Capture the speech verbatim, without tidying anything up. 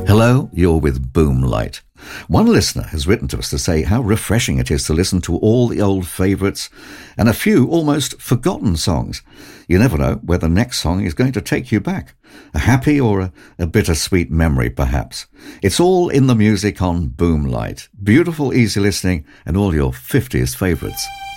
Hello, you're with Boomlight. One listener has written to us to say how refreshing it is to listen to all the old favourites and a few almost forgotten songs. You never know where the next song is going to take you back. A happy or a, a bittersweet memory, perhaps. It's all in the music on Boomlight. Beautiful, easy listening and all your fifties favourites.